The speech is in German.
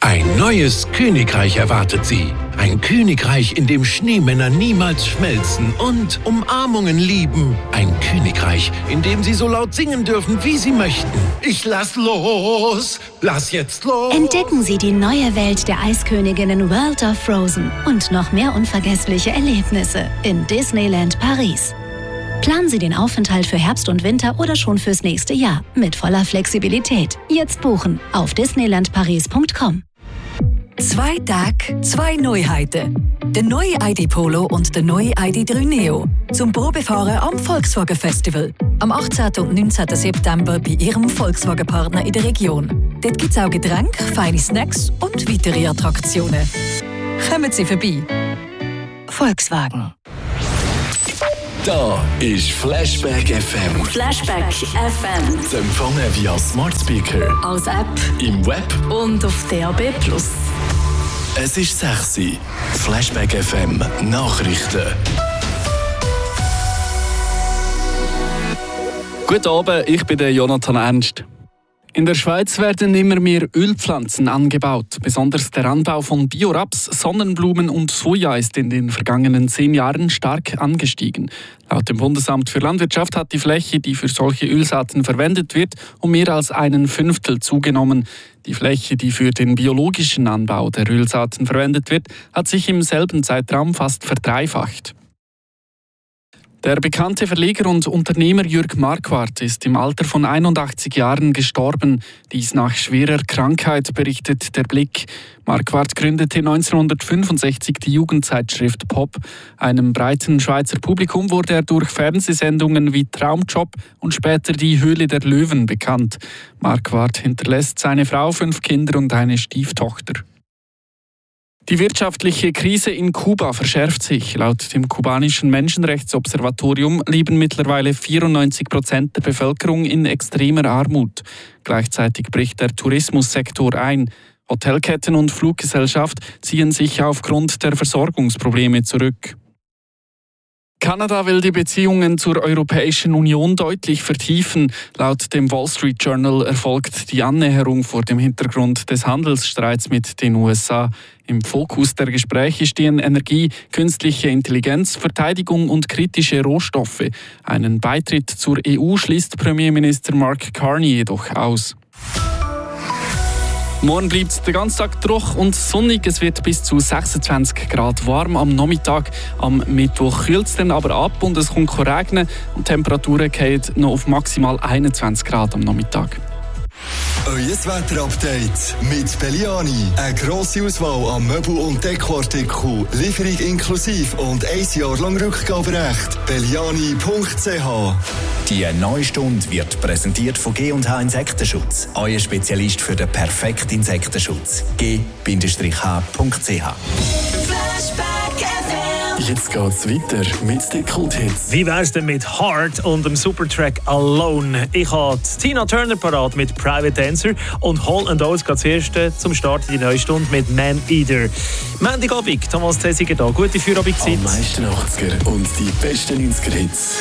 Ein neues Königreich erwartet Sie. Ein Königreich, in dem Schneemänner niemals schmelzen und Umarmungen lieben. Ein Königreich, in dem Sie so laut singen dürfen, wie Sie möchten. Ich lass los! Lass jetzt los! Entdecken Sie die neue Welt der Eisköniginnen World of Frozen und noch mehr unvergessliche Erlebnisse in Disneyland Paris. Planen Sie den Aufenthalt für Herbst und Winter oder schon fürs nächste Jahr mit voller Flexibilität. Jetzt buchen auf disneylandparis.com. 2 Tage, 2 Neuheiten. Der neue ID Polo und der neue ID3 Neo. Zum Probefahren am Volkswagen Festival. Am 18. und 19. September bei Ihrem Volkswagen-Partner in der Region. Dort gibt es auch Getränke, feine Snacks und weitere Attraktionen. Kommen Sie vorbei. Volkswagen. Da ist Flashback FM. Flashback FM. Zu empfangen via Smart Speaker, Als App im Web. und auf DAB+. Es ist 6 Uhr. Flashback FM Nachrichten. Guten Abend, ich bin der Jonathan Ernst. In der Schweiz werden immer mehr Ölpflanzen angebaut. Besonders der Anbau von Bioraps, Sonnenblumen und Soja ist in den vergangenen 10 Jahren stark angestiegen. Laut dem Bundesamt für Landwirtschaft hat die Fläche, die für solche Ölsaaten verwendet wird, um mehr als 1/5 zugenommen. Die Fläche, die für den biologischen Anbau der Ölsaaten verwendet wird, hat sich im selben Zeitraum fast verdreifacht. Der bekannte Verleger und Unternehmer Jürg Marquardt ist im Alter von 81 Jahren gestorben. Dies nach schwerer Krankheit, berichtet der Blick. Marquardt gründete 1965 die Jugendzeitschrift Pop. Einem breiten Schweizer Publikum wurde er durch Fernsehsendungen wie Traumjob und später Die Höhle der Löwen bekannt. Marquardt hinterlässt seine Frau, 5 Kinder und eine Stieftochter. Die wirtschaftliche Krise in Kuba verschärft sich. Laut dem kubanischen Menschenrechtsobservatorium leben mittlerweile 94% der Bevölkerung in extremer Armut. Gleichzeitig bricht der Tourismussektor ein. Hotelketten und Fluggesellschaft ziehen sich aufgrund der Versorgungsprobleme zurück. Kanada will die Beziehungen zur Europäischen Union deutlich vertiefen. Laut dem Wall Street Journal erfolgt die Annäherung vor dem Hintergrund des Handelsstreits mit den USA. Im Fokus der Gespräche stehen Energie, künstliche Intelligenz, Verteidigung und kritische Rohstoffe. Einen Beitritt zur EU schließt Premierminister Mark Carney jedoch aus. Morgen bleibt es den ganzen Tag trocken und sonnig. Es wird bis zu 26 Grad warm am Nachmittag. Am Mittwoch kühlt es dann aber ab und es kommt regnen. Und die Temperaturen fallen noch auf maximal 21 Grad am Nachmittag. Euer Wetterupdate mit Belliani. Eine grosse Auswahl an Möbel- und Dekoartikeln. Lieferung inklusive und 1 Jahr lang Rückgaberecht. Belliani.ch. Die neue Stunde wird präsentiert von G&H Insektenschutz. Euer Spezialist für den perfekten Insektenschutz. G-H.ch. Jetzt geht's weiter mit den Kulthits. Wie wär's denn mit Heart und dem Supertrack Alone? Ich habe Tina Turner parat mit Private Dancer und Hall & Oates geht zuerst zum Start in die neue Stunde mit Man Eater. Montagabend, Thomas Tessiger da. Gute Feierabend-Zeit. Am meisten 80er und die besten 90er-Hits.